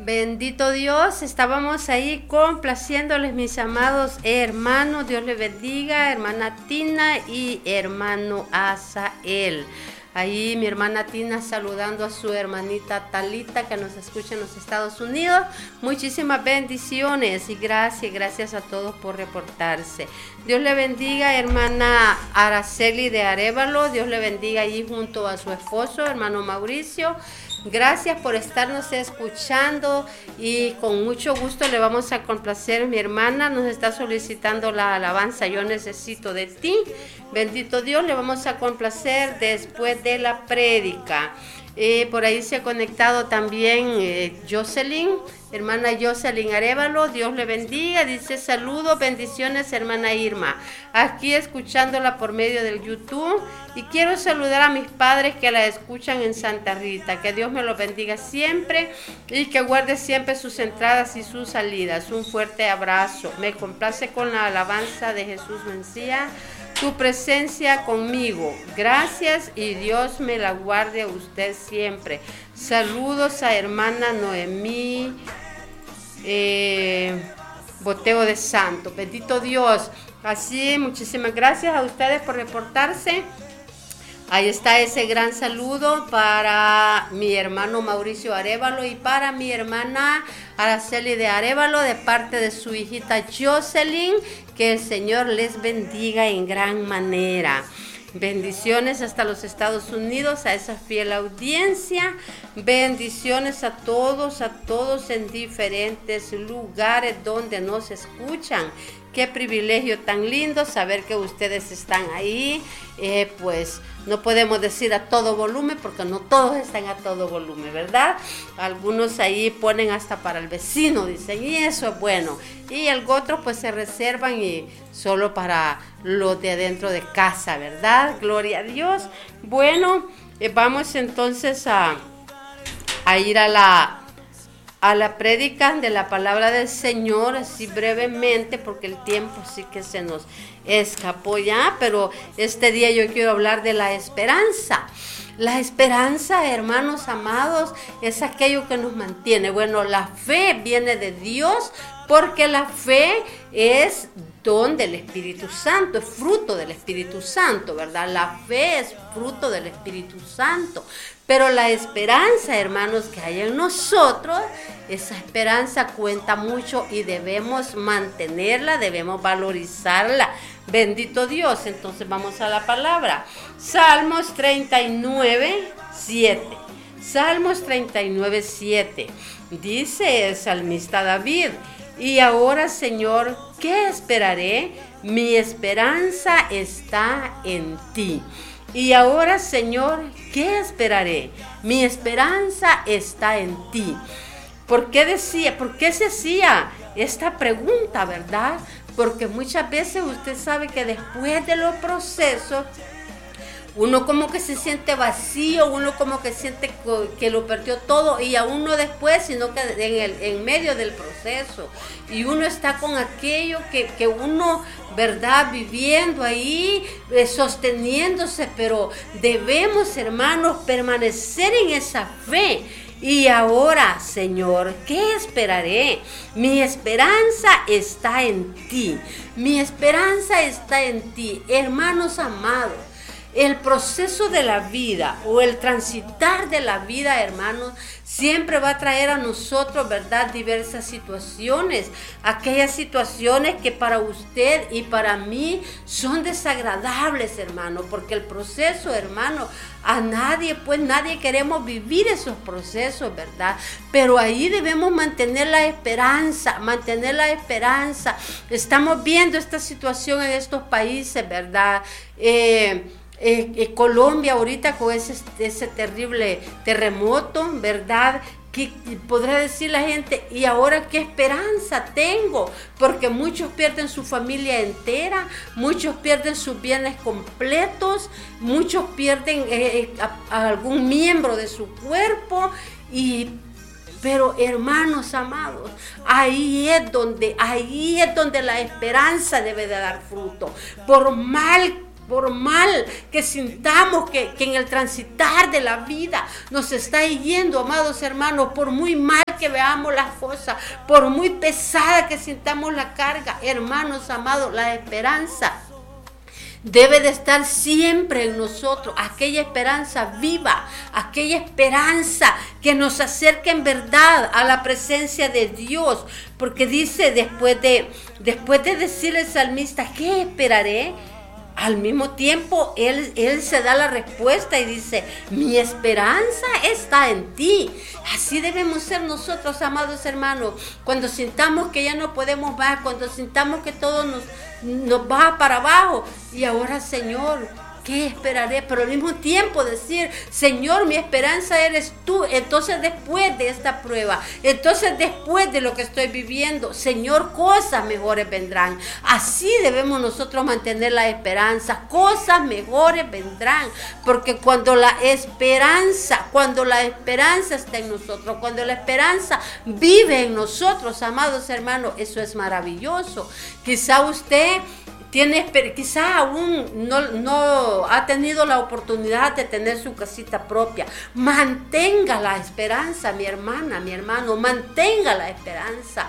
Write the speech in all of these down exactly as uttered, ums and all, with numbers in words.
Bendito Dios, estábamos ahí complaciéndoles, mis amados hermanos. Dios les bendiga, hermana Tina y hermano Asael. Ahí mi hermana Tina saludando a su hermanita Talita que nos escucha en los Estados Unidos. Muchísimas bendiciones y gracias, gracias a todos por reportarse. Dios le bendiga, hermana Araceli de Arévalo. Dios le bendiga allí junto a su esposo, hermano Mauricio. Gracias por estarnos escuchando y con mucho gusto le vamos a complacer. Mi hermana nos está solicitando la alabanza Yo Necesito de Ti. Bendito Dios, le vamos a complacer después de la prédica. Eh, por ahí se ha conectado también eh, Jocelyn, hermana Jocelyn Arévalo. Dios le bendiga. Dice saludos, bendiciones, hermana Irma. Aquí escuchándola por medio del YouTube. Y quiero saludar a mis padres que la escuchan en Santa Rita. Que Dios me los bendiga siempre y que guarde siempre sus entradas y sus salidas. Un fuerte abrazo. Me complace con la alabanza de Jesús Mencía. Tu presencia conmigo. Gracias y Dios me la guarde a usted siempre. Saludos a hermana Noemí eh, Boteo de Santo. Bendito Dios. Así, muchísimas gracias a ustedes por reportarse. Ahí está ese gran saludo para mi hermano Mauricio Arévalo y para mi hermana Araceli de Arévalo de parte de su hijita Jocelyn. Que el Señor les bendiga en gran manera. Bendiciones hasta los Estados Unidos, a esa fiel audiencia. Bendiciones a todos, a todos en diferentes lugares donde nos escuchan. Qué privilegio tan lindo saber que ustedes están ahí. Eh, pues no podemos decir a todo volumen porque no todos están a todo volumen, ¿verdad? Algunos ahí ponen hasta para el vecino, dicen, y eso es bueno. Y el otro pues se reservan y solo para los de adentro de casa, ¿verdad? Gloria a Dios. Bueno, eh, vamos entonces a, a ir a la... a la prédica de la palabra del Señor, así brevemente, porque el tiempo sí que se nos escapó ya, pero este día yo quiero hablar de la esperanza. La esperanza, hermanos amados, es aquello que nos mantiene. Bueno, la fe viene de Dios, porque la fe es don del Espíritu Santo, es fruto del Espíritu Santo, ¿verdad? La fe es fruto del Espíritu Santo. Pero la esperanza, hermanos, que hay en nosotros, esa esperanza cuenta mucho y debemos mantenerla, debemos valorizarla. Bendito Dios. Entonces vamos a la palabra. Salmos treinta y nueve, siete. Salmos treinta y nueve, siete. Dice el salmista David: y ahora, Señor, ¿qué esperaré? Mi esperanza está en ti. Y ahora, Señor, ¿qué esperaré? Mi esperanza está en ti. ¿Por qué decía, por qué se hacía esta pregunta, verdad? Porque muchas veces usted sabe que después de los procesos, uno como que se siente vacío, uno como que siente que lo perdió todo y aún no después, sino que en, el, en medio del proceso. Y uno está con aquello que, que uno, ¿verdad? Viviendo ahí, eh, sosteniéndose, pero debemos, hermanos, permanecer en esa fe. Y ahora, Señor, ¿qué esperaré? Mi esperanza está en ti. Mi esperanza está en ti, hermanos amados. El proceso de la vida o el transitar de la vida, hermanos, siempre va a traer a nosotros, ¿verdad?, diversas situaciones. Aquellas situaciones que para usted y para mí son desagradables, hermano, porque el proceso, hermano, a nadie, pues nadie queremos vivir esos procesos, ¿verdad? Pero ahí debemos mantener la esperanza, mantener la esperanza. Estamos viendo esta situación en estos países, ¿verdad? Eh... Eh, eh, Colombia ahorita con ese, ese terrible terremoto, ¿verdad? Que podrá decir la gente, ¿y ahora qué esperanza tengo? Porque muchos pierden su familia entera, muchos pierden sus bienes completos, muchos pierden eh, a, a algún miembro de su cuerpo y... Pero hermanos amados, ahí es donde, ahí es donde la esperanza debe de dar fruto. Por mal Por mal que sintamos que, que en el transitar de la vida nos está yendo, amados hermanos, por muy mal mal que veamos las cosas, por muy pesada que sintamos la carga, hermanos amados, la esperanza debe de estar siempre en nosotros, aquella esperanza viva, aquella esperanza que nos acerque en verdad a la presencia de Dios, porque dice después de, después de decirle el salmista, ¿qué esperaré? Al mismo tiempo, él, él se da la respuesta y dice, mi esperanza está en ti. Así debemos ser nosotros, amados hermanos, cuando sintamos que ya no podemos más, cuando sintamos que todo nos, nos va para abajo. Y ahora, Señor, ¿qué esperaré? Pero al mismo tiempo decir, Señor, mi esperanza eres tú. Entonces después de esta prueba, entonces después de lo que estoy viviendo, Señor, cosas mejores vendrán. Así debemos nosotros mantener la esperanza. Cosas mejores vendrán. Porque cuando la esperanza, cuando la esperanza está en nosotros, cuando la esperanza vive en nosotros, amados hermanos, eso es maravilloso. Quizá usted tiene, quizá aún no, no ha tenido la oportunidad de tener su casita propia. Mantenga la esperanza, mi hermana, mi hermano, mantenga la esperanza.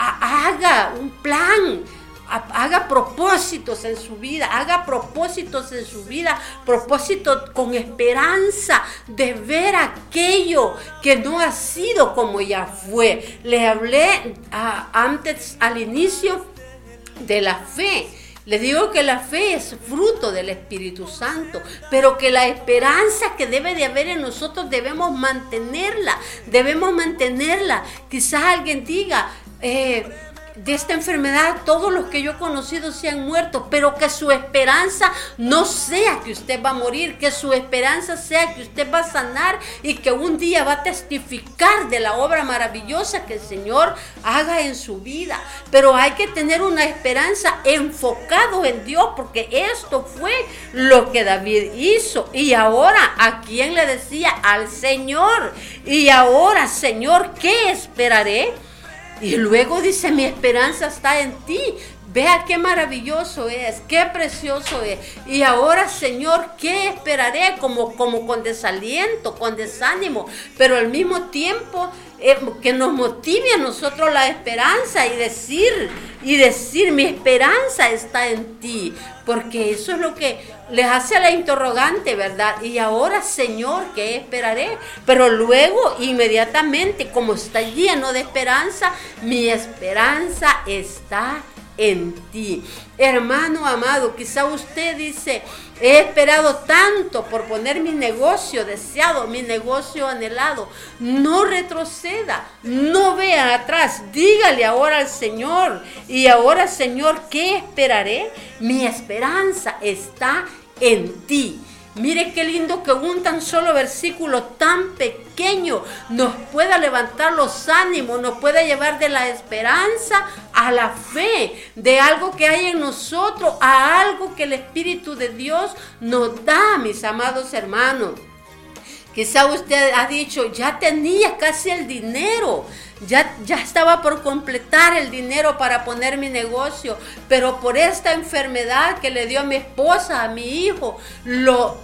Haga un plan, haga propósitos en su vida, haga propósitos en su vida, propósitos con esperanza de ver aquello que no ha sido como ya fue. Le hablé uh, antes, al inicio, de la fe. Le digo que la fe es fruto del Espíritu Santo, pero que la esperanza que debe de haber en nosotros debemos mantenerla, debemos mantenerla. Quizás alguien diga, eh, de esta enfermedad todos los que yo he conocido se han muerto, pero que su esperanza no sea que usted va a morir, que su esperanza sea que usted va a sanar y que un día va a testificar de la obra maravillosa que el Señor haga en su vida. Pero hay que tener una esperanza enfocado en Dios, porque esto fue lo que David hizo. Y ahora, ¿a quién le decía? Al Señor. Y ahora, Señor, ¿qué esperaré? Y luego dice, mi esperanza está en ti. Vea qué maravilloso es, qué precioso es. Y ahora, Señor, ¿qué esperaré? Como, como con desaliento, con desánimo, pero al mismo tiempo eh, que nos motive a nosotros la esperanza y decir, y decir, mi esperanza está en ti. Porque eso es lo que les hace a la interrogante, ¿verdad? Y ahora, Señor, ¿qué esperaré? Pero luego, inmediatamente, como está lleno de esperanza, mi esperanza está en ti. Hermano amado, quizá usted dice, he esperado tanto por poner mi negocio deseado, mi negocio anhelado. No retroceda, no vea atrás, dígale ahora al Señor. Y ahora, Señor, ¿qué esperaré? Mi esperanza está en ti. Mire qué lindo que un tan solo versículo tan pequeño nos pueda levantar los ánimos, nos pueda llevar de la esperanza a la fe, de algo que hay en nosotros a algo que el Espíritu de Dios nos da, mis amados hermanos. Quizá usted ha dicho, ya tenía casi el dinero, ya, ya estaba por completar el dinero para poner mi negocio, pero por esta enfermedad que le dio a mi esposa, a mi hijo, lo,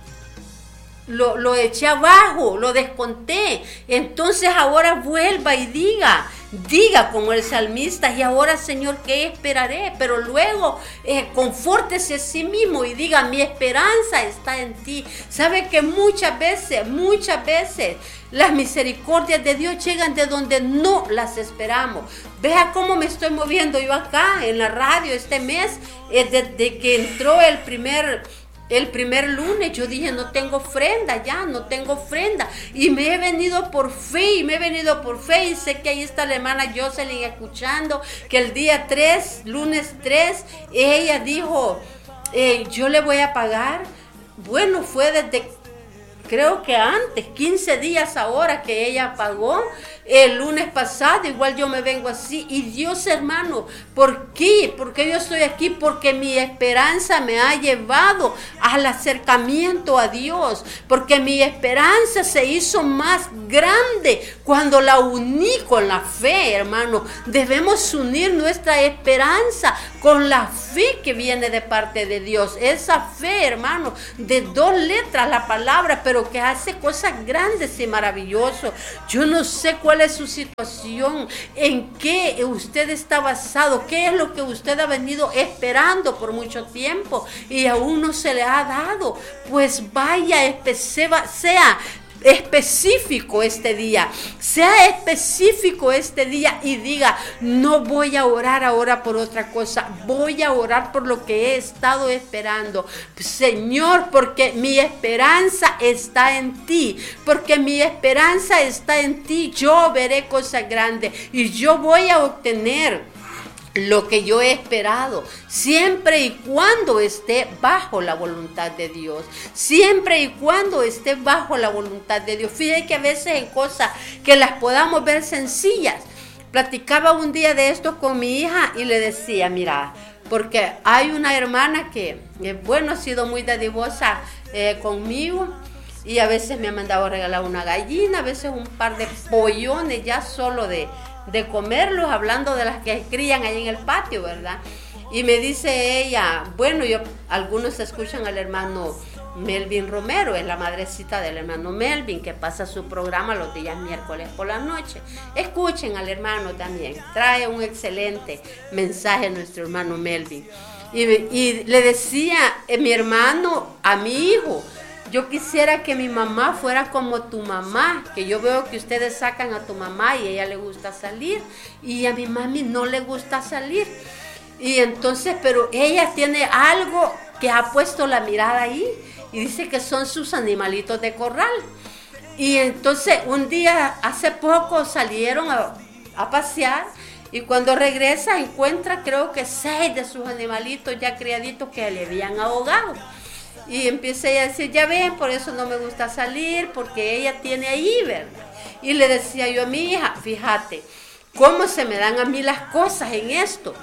lo, lo eché abajo, lo desconté. Entonces ahora vuelva y diga, diga como el salmista, y ahora, Señor, ¿qué esperaré? Pero luego eh, confórtese a sí mismo y diga, mi esperanza está en ti. Sabe que muchas veces, muchas veces las misericordias de Dios llegan de donde no las esperamos. Vea cómo me estoy moviendo yo acá en la radio este mes, eh, desde que entró el primer... El primer lunes yo dije, no tengo ofrenda ya, no tengo ofrenda. Y me he venido por fe, y me he venido por fe. Y sé que ahí está la hermana Jocelyn escuchando, que el día tres, lunes tres, ella dijo, eh, yo le voy a pagar. Bueno, fue desde, creo que antes, quince días ahora que ella pagó. El lunes pasado igual yo me vengo así. Y Dios, hermano, ¿por qué? ¿Por qué yo estoy aquí? Porque mi esperanza me ha llevado al acercamiento a Dios. Porque mi esperanza se hizo más grande cuando la uní con la fe, hermano. Debemos unir nuestra esperanza con la fe que viene de parte de Dios. Esa fe, hermano, de dos letras la palabra, pero que hace cosas grandes y maravillosas. Yo no sé cuál cuál es su situación, en qué usted está basado, qué es lo que usted ha venido esperando por mucho tiempo y aún no se le ha dado. Pues vaya, sea específico este día, sea específico este día y diga: no voy a orar ahora por otra cosa, voy a orar por lo que he estado esperando, Señor, porque mi esperanza está en ti, porque mi esperanza está en ti, yo veré cosas grandes y yo voy a obtener lo que yo he esperado, siempre y cuando esté bajo la voluntad de Dios, siempre y cuando esté bajo la voluntad de Dios. Fíjate que a veces en cosas que las podamos ver sencillas, platicaba un día de esto con mi hija y le decía: mira, porque hay una hermana que, bueno, ha sido muy dadivosa eh, conmigo, y a veces me ha mandado a regalar una gallina, a veces un par de pollones ya solo de de comerlos, hablando de las que crían ahí en el patio, ¿verdad? Y me dice ella, bueno, yo, algunos escuchan al hermano Melvin Romero, es la madrecita del hermano Melvin, que pasa su programa los días miércoles por la noche. Escuchen al hermano también, trae un excelente mensaje nuestro hermano Melvin. Y, y le decía eh, mi hermano a mi hijo: yo quisiera que mi mamá fuera como tu mamá, que yo veo que ustedes sacan a tu mamá y a ella le gusta salir y a mi mami no le gusta salir. Y entonces, pero ella tiene algo que ha puesto la mirada ahí y dice que son sus animalitos de corral. Y entonces un día, hace poco, salieron a, a pasear y cuando regresa encuentra, creo que seis de sus animalitos ya criaditos que le habían ahogado. Y empieza ella a decir: ya ven, por eso no me gusta salir, porque ella tiene ahí, ¿verdad? Y le decía yo a mi hija: fíjate, cómo se me dan a mí las cosas en esto.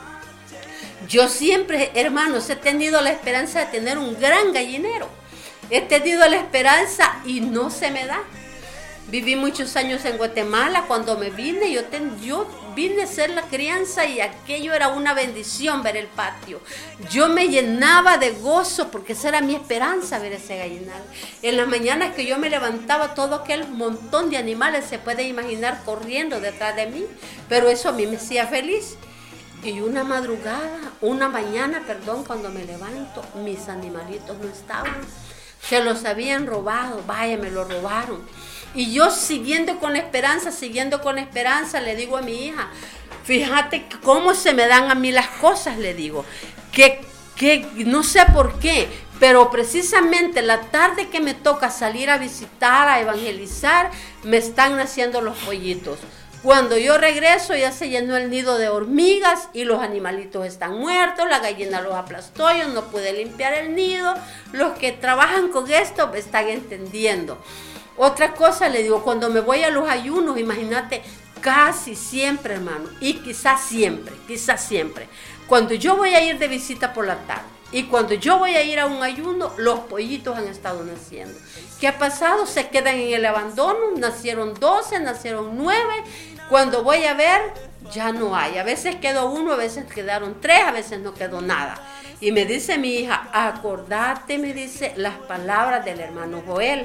Yo siempre, hermanos, he tenido la esperanza de tener un gran gallinero. He tenido la esperanza y no se me da. Viví muchos años en Guatemala. Cuando me vine, yo, ten, yo vine a hacer la crianza y aquello era una bendición ver el patio. Yo me llenaba de gozo porque esa era mi esperanza, ver ese gallinal. En las mañanas que yo me levantaba, todo aquel montón de animales, se puede imaginar, corriendo detrás de mí, pero eso a mí me hacía feliz. Y una madrugada, una mañana, perdón, cuando me levanto, mis animalitos no estaban. Se los habían robado, vaya, me lo robaron. Y yo, siguiendo con esperanza, siguiendo con esperanza, le digo a mi hija: fíjate cómo se me dan a mí las cosas, le digo, que, que no sé por qué, pero precisamente la tarde que me toca salir a visitar, a evangelizar, me están naciendo los pollitos. Cuando yo regreso ya se llenó el nido de hormigas y los animalitos están muertos, la gallina los aplastó, yo no pude limpiar el nido. Los que trabajan con esto me están entendiendo. Otra cosa le digo, cuando me voy a los ayunos, imagínate, casi siempre, hermano, y quizás siempre, quizás siempre, cuando yo voy a ir de visita por la tarde y cuando yo voy a ir a un ayuno, los pollitos han estado naciendo. ¿Qué ha pasado? Se quedan en el abandono, nacieron doce, nacieron nueve, cuando voy a ver, ya no hay. A veces quedó uno, a veces quedaron tres, a veces no quedó nada. Y me dice mi hija, acordate, me dice, las palabras del hermano Joel,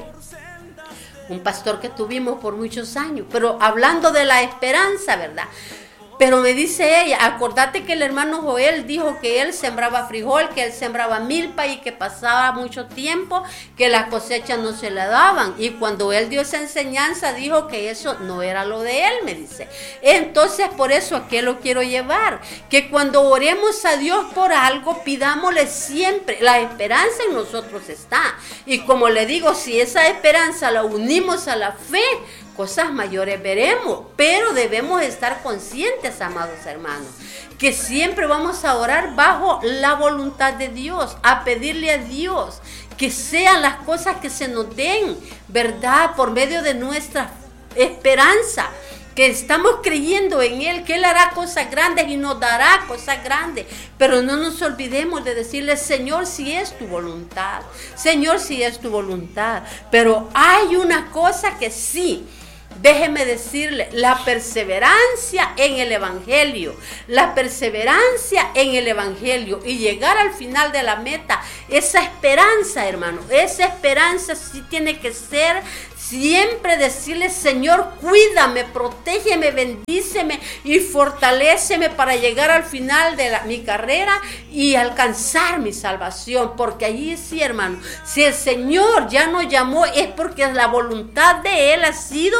un pastor que tuvimos por muchos años, pero hablando de la esperanza, ¿verdad? Pero me dice ella, acordate que el hermano Joel dijo que él sembraba frijol, que él sembraba milpa y que pasaba mucho tiempo, que las cosechas no se le daban. Y cuando él dio esa enseñanza, dijo que eso no era lo de él, me dice. Entonces, por eso, ¿a qué lo quiero llevar? Que cuando oremos a Dios por algo, pidámosle siempre. La esperanza en nosotros está. Y como le digo, si esa esperanza la unimos a la fe, cosas mayores veremos, pero debemos estar conscientes, amados hermanos, que siempre vamos a orar bajo la voluntad de Dios, a pedirle a Dios que sean las cosas que se nos den, ¿verdad? Por medio de nuestra esperanza, que estamos creyendo en Él, que Él hará cosas grandes y nos dará cosas grandes, pero no nos olvidemos de decirle, Señor, si es tu voluntad, Señor, si es tu voluntad, pero hay una cosa que sí, déjeme decirle, la perseverancia en el Evangelio, la perseverancia en el Evangelio y llegar al final de la meta, esa esperanza, hermano, esa esperanza sí tiene que ser Siempre decirle, Señor, cuídame, protégeme, bendíceme y fortaléceme para llegar al final de la, mi carrera y alcanzar mi salvación. Porque allí sí, hermano, si el Señor ya nos llamó es porque la voluntad de Él ha sido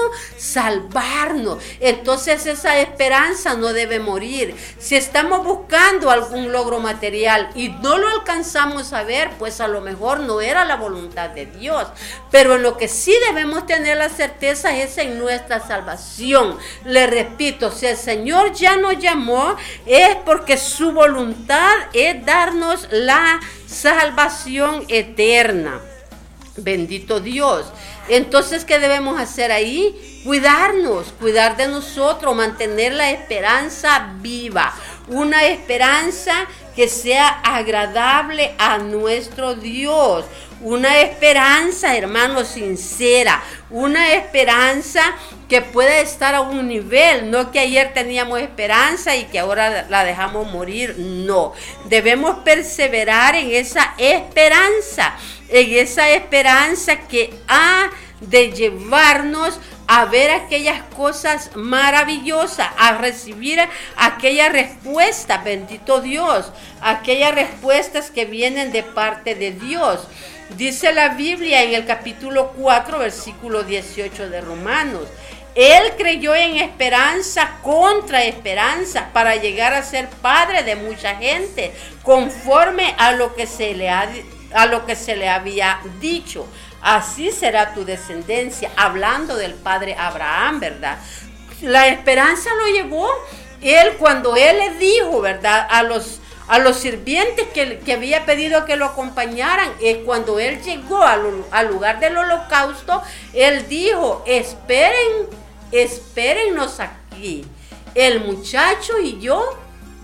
salvarnos. Entonces esa esperanza no debe morir. Si estamos buscando algún logro material y no lo alcanzamos a ver, pues a lo mejor no era la voluntad de Dios. Pero en lo que sí debemos tener la certeza es en nuestra salvación. Le repito, si el Señor ya nos llamó es porque su voluntad es darnos la salvación eterna. Bendito Dios. Entonces, ¿qué debemos hacer ahí? Cuidarnos, cuidar de nosotros, mantener la esperanza viva. Una esperanza que sea agradable a nuestro Dios. Una esperanza, hermano, sincera. Una esperanza que pueda estar a un nivel. No que ayer teníamos esperanza y que ahora la dejamos morir. No. Debemos perseverar en esa esperanza. En esa esperanza que ha de llevarnos a ver aquellas cosas maravillosas, a recibir aquella respuesta, bendito Dios, aquellas respuestas que vienen de parte de Dios. Dice la Biblia en el capítulo cuatro, versículo dieciocho de Romanos: Él creyó en esperanza contra esperanza para llegar a ser padre de mucha gente, conforme a lo que se le ha, a lo que se le había dicho. Así será tu descendencia, hablando del padre Abraham, ¿verdad? La esperanza lo llevó él cuando él le dijo, ¿verdad? A los, a los sirvientes que, que había pedido que lo acompañaran, eh, cuando él llegó al, al lugar del holocausto, él dijo, esperen, espérennos aquí. El muchacho y yo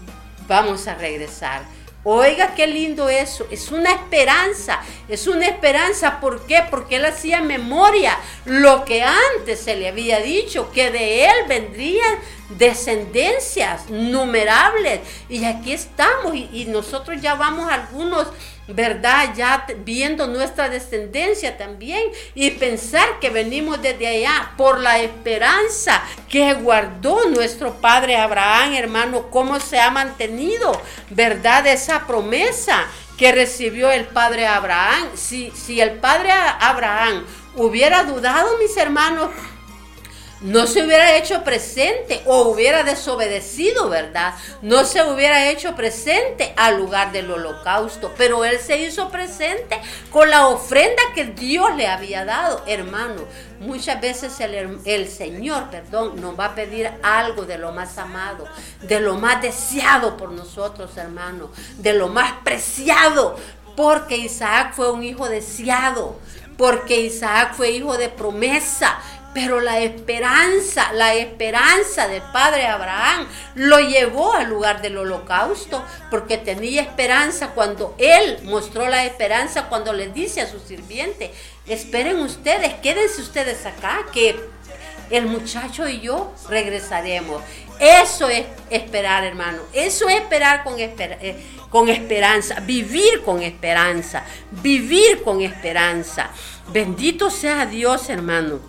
vamos a regresar. Oiga, qué lindo eso, es una esperanza, es una esperanza, ¿por qué? Porque él hacía memoria lo que antes se le había dicho, que de él vendrían descendencias numerables, y aquí estamos, y, y nosotros ya vamos algunos, ¿verdad? Ya viendo nuestra descendencia también, y pensar que venimos desde allá por la esperanza que guardó nuestro padre Abraham, hermano, cómo se ha mantenido, ¿verdad? Esa promesa que recibió el padre Abraham. Si, si el padre Abraham hubiera dudado, mis hermanos, no se hubiera hecho presente o hubiera desobedecido, ¿verdad? No se hubiera hecho presente al lugar del holocausto, pero él se hizo presente con la ofrenda que Dios le había dado, hermano. Muchas veces el, el Señor, perdón, nos va a pedir algo de lo más amado, de lo más deseado por nosotros, hermano, de lo más preciado, porque Isaac fue un hijo deseado, porque Isaac fue hijo de promesa. Pero la esperanza, la esperanza del padre Abraham lo llevó al lugar del holocausto, porque tenía esperanza cuando él mostró la esperanza, cuando le dice a su sirviente, esperen ustedes, quédense ustedes acá, que el muchacho y yo regresaremos. Eso es esperar, hermano, eso es esperar con, esper eh, con esperanza, vivir con esperanza, vivir con esperanza. Bendito sea Dios, hermano.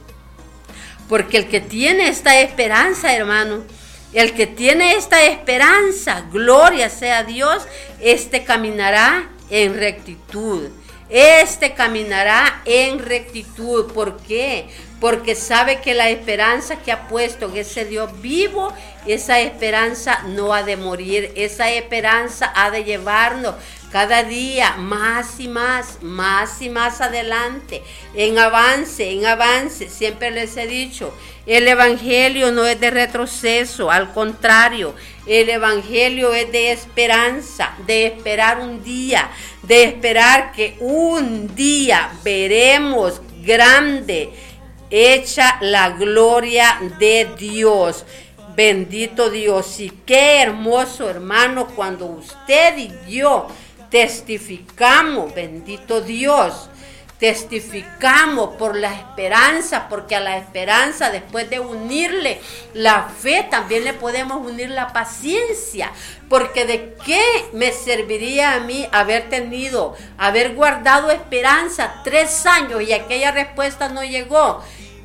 Porque el que tiene esta esperanza, hermano, el que tiene esta esperanza, gloria sea Dios, este caminará en rectitud. Este caminará en rectitud. ¿Por qué? Porque sabe que la esperanza que ha puesto en ese Dios vivo, esa esperanza no ha de morir. Esa esperanza ha de llevarnos cada día más y más, más y más adelante, en avance, en avance. Siempre les he dicho, el evangelio no es de retroceso, al contrario, el evangelio es de esperanza, de esperar un día, de esperar que un día veremos grande hecha la gloria de Dios. Bendito Dios, y qué hermoso, hermano, cuando usted y yo testificamos, bendito Dios, testificamos por la esperanza, porque a la esperanza, después de unirle la fe, también le podemos unir la paciencia, porque de qué me serviría a mí haber tenido, haber guardado esperanza tres años y aquella respuesta no llegó.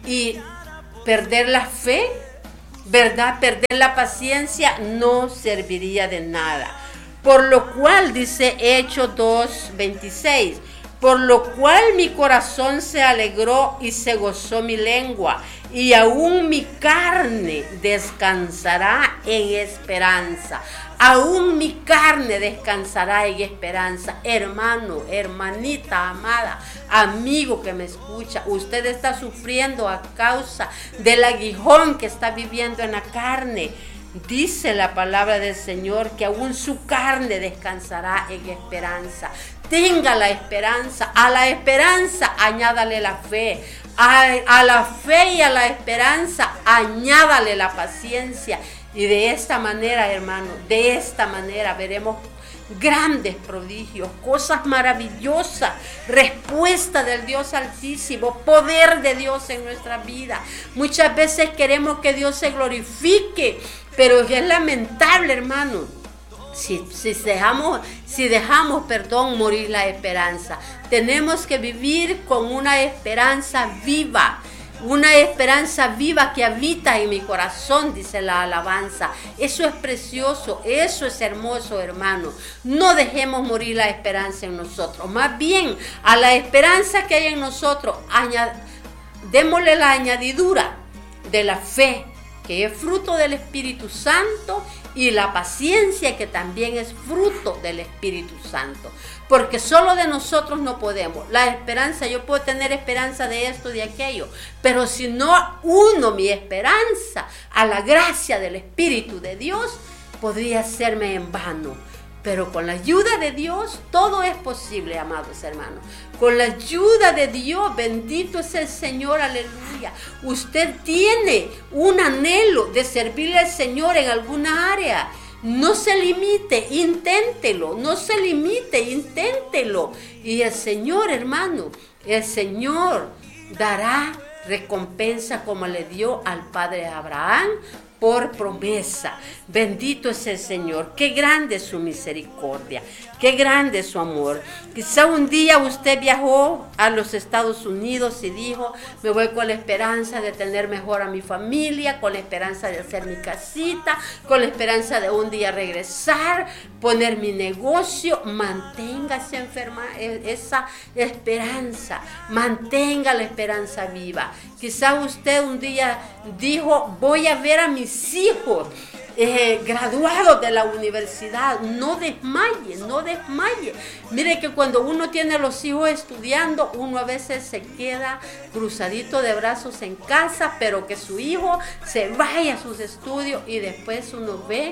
y perder la fe, ¿verdad? Perder la paciencia no serviría de nada. Por lo cual, dice Hechos dos veintiséis, por lo cual mi corazón se alegró y se gozó mi lengua, y aún mi carne descansará en esperanza. Aún mi carne descansará en esperanza. Hermano, hermanita amada, amigo que me escucha, usted está sufriendo a causa del aguijón que está viviendo en la carne. Dice la palabra del Señor que aún su carne descansará en esperanza. Tenga la esperanza. A la esperanza añádale la fe. A, a la fe y a la esperanza añádale la paciencia. Y de esta manera, hermano, de esta manera veremos grandes prodigios, cosas maravillosas, respuesta del Dios Altísimo, poder de Dios en nuestra vida. Muchas veces queremos que Dios se glorifique, pero es lamentable, hermano, si, si dejamos, si dejamos, perdón, morir la esperanza. Tenemos que vivir con una esperanza viva. Una esperanza viva que habita en mi corazón, dice la alabanza. Eso es precioso, eso es hermoso, hermano. No dejemos morir la esperanza en nosotros. Más bien, a la esperanza que hay en nosotros, añad- démosle la añadidura de la fe, que es fruto del Espíritu Santo, y la paciencia, que también es fruto del Espíritu Santo. Porque solo de nosotros no podemos. La esperanza, yo puedo tener esperanza de esto, de aquello, pero si no uno mi esperanza a la gracia del Espíritu de Dios, podría serme en vano. Pero con la ayuda de Dios, todo es posible, amados hermanos. Con la ayuda de Dios, bendito es el Señor, aleluya. Usted tiene un anhelo de servirle al Señor en alguna área. No se limite, inténtelo, no se limite, inténtelo. Y el Señor, hermano, el Señor dará recompensa como le dio al padre Abraham por promesa. Bendito es el Señor. Qué grande es su misericordia, qué grande es su amor. Quizá un día usted viajó a los Estados Unidos y dijo: me voy con la esperanza de tener mejor a mi familia, con la esperanza de hacer mi casita, con la esperanza de un día regresar, poner mi negocio. Mantenga esa, enferma, esa esperanza, mantenga la esperanza viva. Quizá usted un día dijo: voy a ver a mis hijos eh, graduados de la universidad. No desmaye, no desmaye. Mire que cuando uno tiene a los hijos estudiando, uno a veces se queda cruzadito de brazos en casa, pero que su hijo se vaya a sus estudios y después uno ve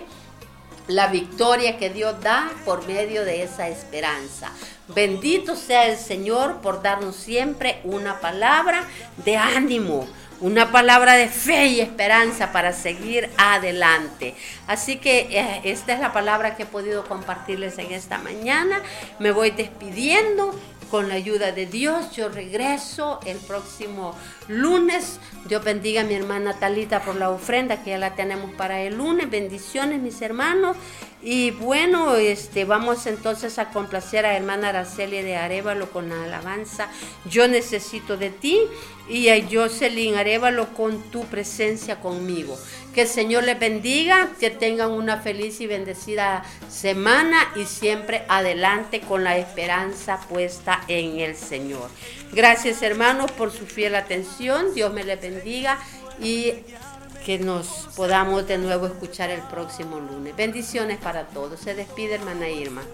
la victoria que Dios da por medio de esa esperanza. Bendito sea el Señor por darnos siempre una palabra de ánimo, una palabra de fe y esperanza para seguir adelante. Así que eh, esta es la palabra que he podido compartirles en esta mañana. Me voy despidiendo. Con la ayuda de Dios, yo regreso el próximo lunes. Dios bendiga a mi hermana Talita por la ofrenda que ya la tenemos para el lunes. Bendiciones, mis hermanos. Y bueno, este, vamos entonces a complacer a hermana Araceli de Arévalo con la alabanza Yo necesito de ti, y a Jocelyn Arévalo con Tu presencia conmigo. Que el Señor les bendiga, que tengan una feliz y bendecida semana y siempre adelante con la esperanza puesta en el Señor. Gracias, hermanos, por su fiel atención. Dios me les bendiga y que nos podamos de nuevo escuchar el próximo lunes. Bendiciones para todos. Se despide hermana Irma.